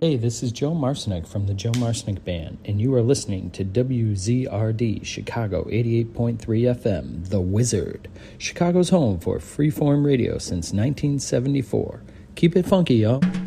Hey, this is Joe Marcinek from the Joe Marcinek Band, and you are listening to WZRD Chicago 88.3 FM, The Wizard, Chicago's home for freeform radio since 1974. Keep it funky, y'all.